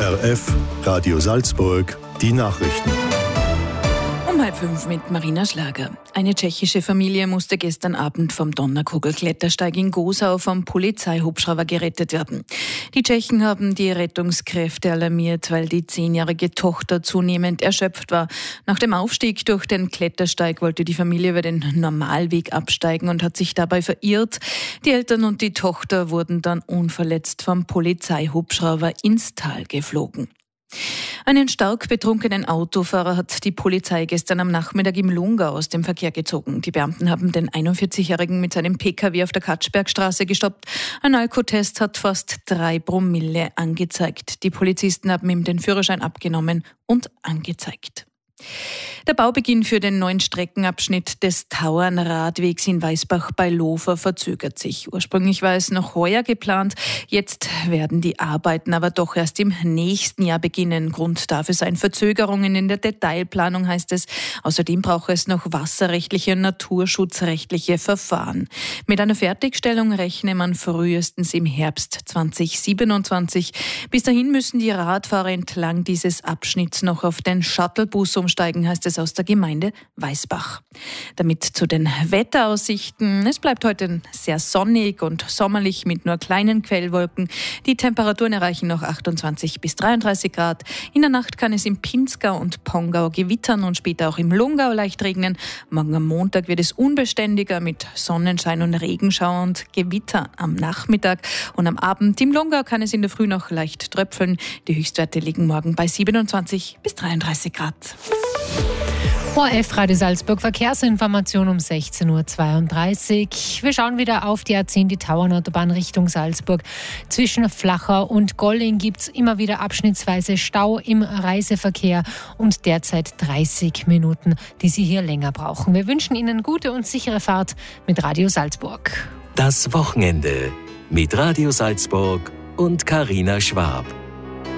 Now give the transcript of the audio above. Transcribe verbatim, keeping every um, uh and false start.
R F, Radio Salzburg, die Nachrichten. Um halb fünf mit Marina Schlager. Eine tschechische Familie musste gestern Abend vom Donnerkugel-Klettersteig in Gosau vom Polizeihubschrauber gerettet werden. Die Tschechen haben die Rettungskräfte alarmiert, weil die zehnjährige Tochter zunehmend erschöpft war. Nach dem Aufstieg durch den Klettersteig wollte die Familie über den Normalweg absteigen und hat sich dabei verirrt. Die Eltern und die Tochter wurden dann unverletzt vom Polizeihubschrauber ins Tal geflogen. Einen stark betrunkenen Autofahrer hat die Polizei gestern am Nachmittag im Lungau aus dem Verkehr gezogen. Die Beamten haben den einundvierzigjährigen mit seinem P K W auf der Katschbergstraße gestoppt. Ein Alkotest hat fast drei Promille angezeigt. Die Polizisten haben ihm den Führerschein abgenommen und angezeigt. Der Baubeginn für den neuen Streckenabschnitt des Tauernradwegs in Weißbach bei Lofer verzögert sich. Ursprünglich war es noch heuer geplant. Jetzt werden die Arbeiten aber doch erst im nächsten Jahr beginnen. Grund dafür seien Verzögerungen in der Detailplanung, heißt es. Außerdem braucht es noch wasserrechtliche und naturschutzrechtliche Verfahren. Mit einer Fertigstellung rechne man frühestens im Herbst zweitausendsiebenundzwanzig. Bis dahin müssen die Radfahrer entlang dieses Abschnitts noch auf den Shuttlebus umsteigen, heißt es aus der Gemeinde Weißbach. Damit zu den Wetteraussichten. Es bleibt heute sehr sonnig und sommerlich mit nur kleinen Quellwolken. Die Temperaturen erreichen noch achtundzwanzig bis dreiunddreißig Grad. In der Nacht kann es im Pinzgau und Pongau gewittern und später auch im Lungau leicht regnen. Morgen am Montag wird es unbeständiger mit Sonnenschein und Regenschauer und Gewitter am Nachmittag. Und am Abend im Lungau kann es in der Früh noch leicht tröpfeln. Die Höchstwerte liegen morgen bei siebenundzwanzig bis dreiunddreißig Grad. O R F Radio Salzburg, Verkehrsinformation um sechzehn Uhr zweiunddreißig. Wir schauen wieder auf die A zehn, die Tauernautobahn Richtung Salzburg. Zwischen Flachau und Golling gibt es immer wieder abschnittsweise Stau im Reiseverkehr und derzeit dreißig Minuten, die Sie hier länger brauchen. Wir wünschen Ihnen gute und sichere Fahrt mit Radio Salzburg. Das Wochenende mit Radio Salzburg und Carina Schwab.